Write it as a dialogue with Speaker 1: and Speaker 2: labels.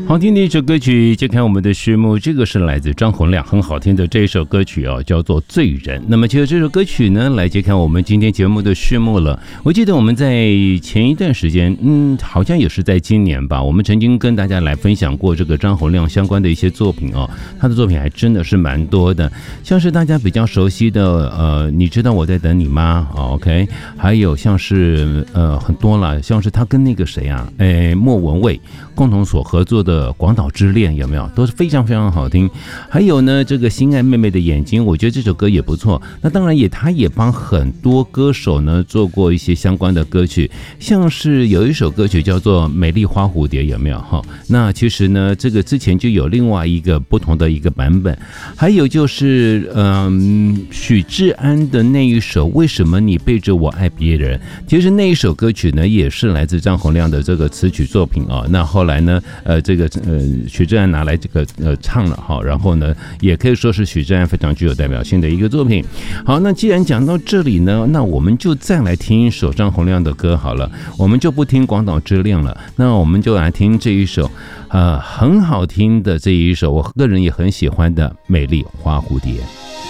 Speaker 1: 好听的一首歌曲，揭开我们的序幕。这个是来自张洪量，很好听的这一首歌曲哦，叫做《罪人》。那么，就这首歌曲呢，来揭开我们今天节目的序幕了。我记得我们在前一段时间，好像也是在今年吧，我们曾经跟大家来分享过这个张洪量相关的一些作品哦。他的作品还真的是蛮多的，像是大家比较熟悉的你知道我在等你吗？OK， 还有像是很多了，像是他跟那个谁啊，莫文蔚共同所合作的《广岛之恋》有没有？都是非常非常好听。还有呢，这个心爱妹妹的眼睛，我觉得这首歌也不错。那当然他也帮很多歌手呢做过一些相关的歌曲，像是有一首歌曲叫做《美丽花蝴蝶》，有没有哈？那其实呢，这个之前就有另外一个不同的一个版本。还有就是许志安的那一首《为什么你背着我爱别人》，其实那一首歌曲呢也是来自张洪量的这个词曲作品啊。那后来呢，许志安拿来这个唱了哈，然后呢，也可以说是许志安非常具有代表性的一个作品。好，那既然讲到这里呢，那我们就再来听一首张洪量的歌好了，我们就不听《广岛之恋》了，那我们就来听这一首很好听的这一首，我个人也很喜欢的《美丽花蝴蝶》。